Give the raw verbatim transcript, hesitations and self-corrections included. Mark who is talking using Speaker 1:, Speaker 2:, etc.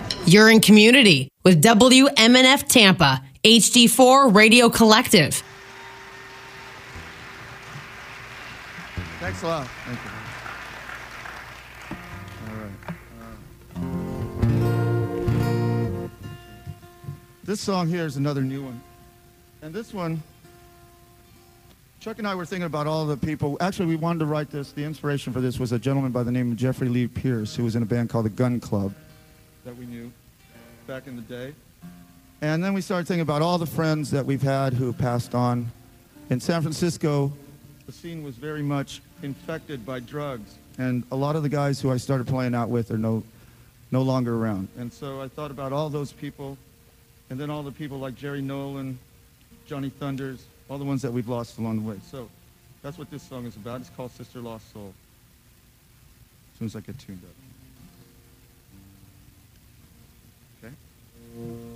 Speaker 1: You're in community with W M N F Tampa, H D four Radio Collective.
Speaker 2: Thanks a lot. Thank you. All right. Uh, this song here is another new one. And this one, Chuck and I were thinking about all the people. Actually, we wanted to write this. The inspiration for this was a gentleman by the name of Jeffrey Lee Pierce, who was in a band called the Gun Club that we knew back in the day. And then we started thinking about all the friends that we've had who have passed on. In San Francisco, the scene was very much infected by drugs. And a lot of the guys who I started playing out with are no, no longer around. And so I thought about all those people, and then all the people like Jerry Nolan, Johnny Thunders, all the ones that we've lost along the way. So that's what this song is about. It's called Sister Lost Soul. As soon as I get tuned up. Okay?